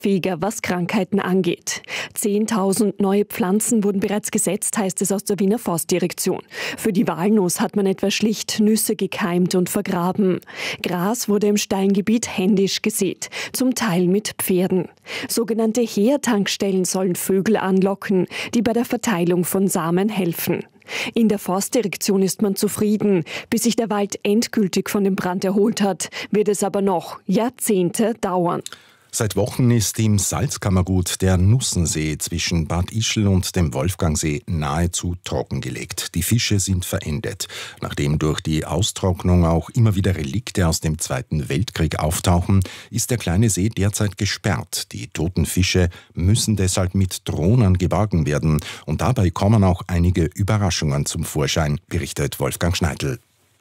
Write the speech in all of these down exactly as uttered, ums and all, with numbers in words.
Fähiger, was Krankheiten angeht. zehntausend neue Pflanzen wurden bereits gesetzt, heißt es aus der Wiener Forstdirektion. Für die Walnuss hat man etwa schlicht Nüsse gekeimt und vergraben. Gras wurde im Steingebiet händisch gesät, zum Teil mit Pferden. Sogenannte Heertankstellen sollen Vögel anlocken, die bei der Verteilung von Samen helfen. In der Forstdirektion ist man zufrieden. Bis sich der Wald endgültig von dem Brand erholt hat, wird es aber noch Jahrzehnte dauern. Seit Wochen ist im Salzkammergut der Nussensee zwischen Bad Ischl und dem Wolfgangsee nahezu trockengelegt. Die Fische sind verendet. Nachdem durch die Austrocknung auch immer wieder Relikte aus dem Zweiten Weltkrieg auftauchen, ist der kleine See derzeit gesperrt. Die toten Fische müssen deshalb mit Drohnen geborgen werden. Und dabei kommen auch einige Überraschungen zum Vorschein, berichtet Wolfgang Schneidl.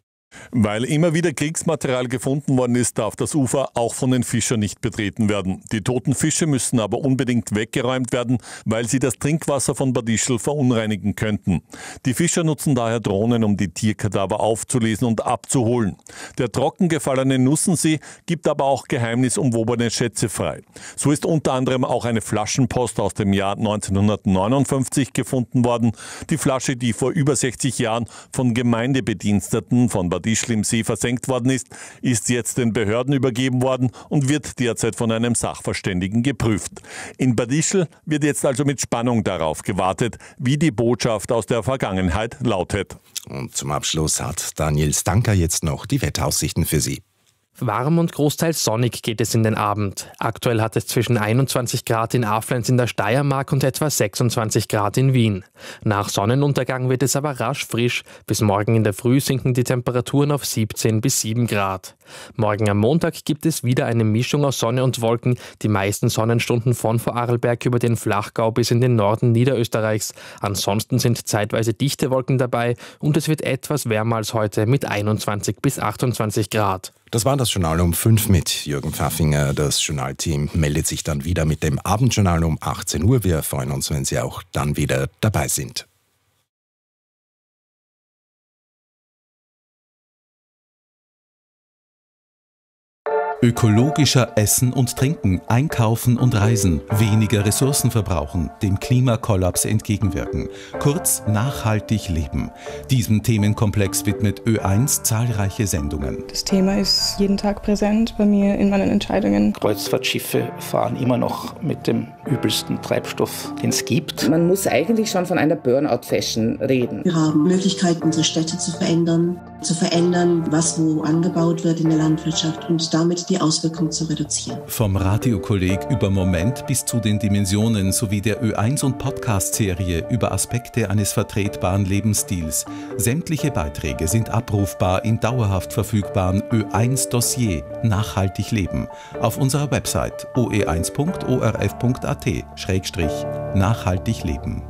Weil immer wieder Kriegsmaterial gefunden worden ist, darf das Ufer auch von den Fischern nicht betreten werden. Die toten Fische müssen aber unbedingt weggeräumt werden, weil sie das Trinkwasser von Bad Ischl verunreinigen könnten. Die Fischer nutzen daher Drohnen, um die Tierkadaver aufzulesen und abzuholen. Der trockengefallene Nussensee gibt aber auch geheimnisumwobene Schätze frei. So ist unter anderem auch eine Flaschenpost aus dem Jahr neunzehnhundertneunundfünfzig gefunden worden. Die Flasche, die vor über sechzig Jahren von Gemeindebediensteten von Bad Ischl im See versenkt worden ist, ist jetzt den Behörden übergeben worden und wird derzeit von einem Sachverständigen geprüft. In Bad Ischl wird jetzt also mit Spannung darauf gewartet, wie die Botschaft aus der Vergangenheit lautet. Und zum Abschluss hat Daniel Stanker jetzt noch die Wetteraussichten für Sie. Warm und großteils sonnig geht es in den Abend. Aktuell hat es zwischen einundzwanzig Grad in Aflenz in der Steiermark und etwa sechsundzwanzig Grad in Wien. Nach Sonnenuntergang wird es aber rasch frisch. Bis morgen in der Früh sinken die Temperaturen auf siebzehn bis sieben Grad. Morgen am Montag gibt es wieder eine Mischung aus Sonne und Wolken. Die meisten Sonnenstunden von Vorarlberg über den Flachgau bis in den Norden Niederösterreichs. Ansonsten sind zeitweise dichte Wolken dabei und es wird etwas wärmer als heute mit einundzwanzig bis achtundzwanzig Grad. Das war das Journal um fünf mit Jürgen Pfaffinger. Das Journalteam meldet sich dann wieder mit dem Abendjournal um achtzehn Uhr. Wir freuen uns, wenn Sie auch dann wieder dabei sind. Ökologischer Essen und Trinken, Einkaufen und Reisen, weniger Ressourcen verbrauchen, dem Klimakollaps entgegenwirken. Kurz nachhaltig leben. Diesem Themenkomplex widmet Ö eins zahlreiche Sendungen. Das Thema ist jeden Tag präsent bei mir in meinen Entscheidungen. Kreuzfahrtschiffe fahren immer noch mit dem übelsten Treibstoff, den es gibt. Man muss eigentlich schon von einer Burnout-Fashion reden. Wir haben Möglichkeiten, unsere Städte zu verändern, zu verändern, was wo angebaut wird in der Landwirtschaft und damit die Auswirkungen zu reduzieren. Vom Radiokolleg über Moment bis zu den Dimensionen sowie der Ö eins und Podcast-Serie über Aspekte eines vertretbaren Lebensstils. Sämtliche Beiträge sind abrufbar im dauerhaft verfügbaren Ö eins Dossier Nachhaltig leben auf unserer Website o e eins punkt o r f punkt a t schrägstrich nachhaltig leben.